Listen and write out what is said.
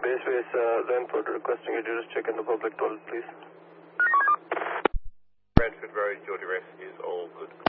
Base, Lanford requesting you to just check in the public toilet, please. Brantford Road, Geordie Rescue is all good.